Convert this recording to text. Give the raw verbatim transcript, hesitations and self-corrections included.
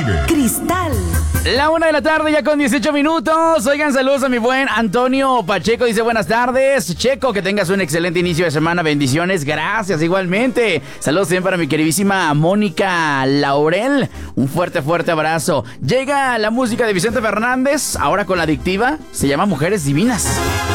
Cristal. La una de la tarde ya con dieciocho minutos. Oigan, saludos a mi buen Antonio Pacheco. Dice buenas tardes. Checo, que tengas un excelente inicio de semana. Bendiciones. Gracias, igualmente. Saludos también para mi queridísima Mónica Laurel. Un fuerte, fuerte abrazo. Llega la música de Vicente Fernández. Ahora con la adictiva. Se llama Mujeres Divinas.